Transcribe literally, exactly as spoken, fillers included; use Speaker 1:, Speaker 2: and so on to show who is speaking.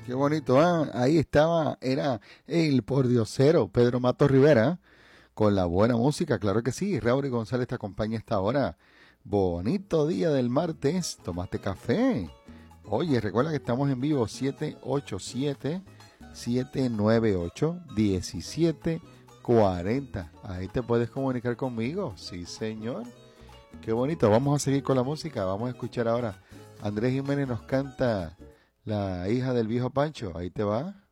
Speaker 1: Qué bonito, ah, ahí estaba, era el pordiosero Pedro Mato Rivera, con la buena música, claro que sí. Raúl González te acompaña esta hora. Bonito día del martes, tomaste café. Oye, recuerda que estamos en vivo siete ocho siete, siete nueve ocho, uno siete cuatro cero. Ahí te puedes comunicar conmigo, sí señor. Qué bonito, vamos a seguir con la música, vamos a escuchar ahora. Andrés Jiménez nos canta La hija del viejo Pancho, ahí te va.